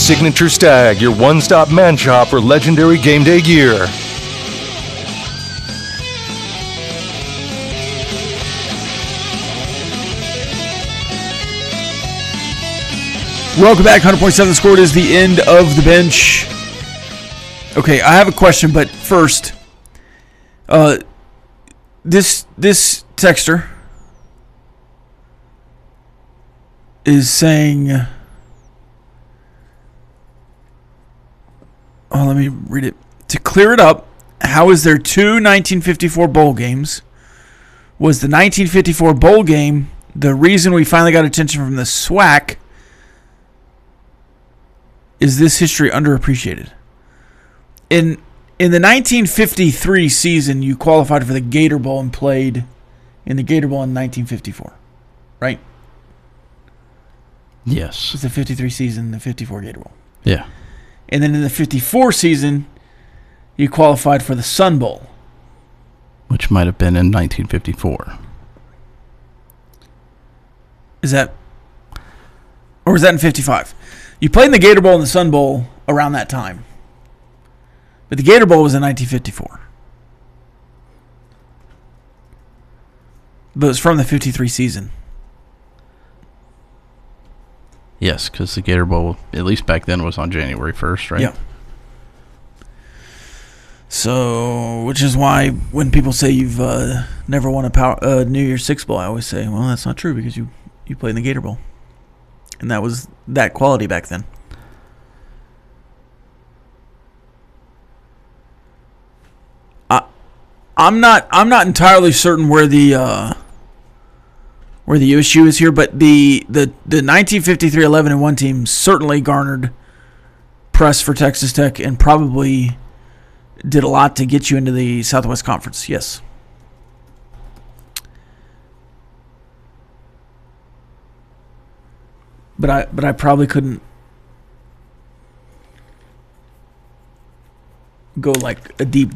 Signature Stag, your one-stop man shop for legendary game day gear. Welcome back. 100.7 Score. It is the end of the bench. Okay, I have a question, but first, this texter is saying, let me read it. To clear it up, how is there two 1954 bowl games? Was the 1954 bowl game the reason we finally got attention from the SWAC? Is this history underappreciated? In the 1953 season, you qualified for the Gator Bowl and played in the Gator Bowl in 1954, right? Yes. It was the 53 season, the 54 Gator Bowl. Yeah. And then in the 54 season, you qualified for the Sun Bowl. Which might have been in 1954. Is that... Or was that in 55? You played in the Gator Bowl and the Sun Bowl around that time. But the Gator Bowl was in 1954. But it was from the 53 season. Yes, because the Gator Bowl, at least back then, was on January 1st, right? Yeah. So, which is why when people say you've never won a New Year's Six Bowl, I always say, well, that's not true because you played in the Gator Bowl. And that was that quality back then. I'm not entirely certain where the issue is here, but the 1953 11-1 team certainly garnered press for Texas Tech and probably did a lot to get you into the Southwest Conference. Yes. But I probably couldn't go like a deep